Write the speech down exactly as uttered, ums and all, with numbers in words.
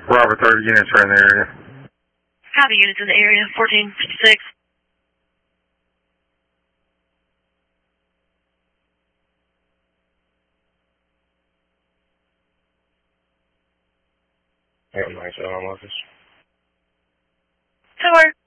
Robert, thirty units are in the area. Copy, units in the area, fourteen fifty-six. Yeah, myself, I'm office. Tower.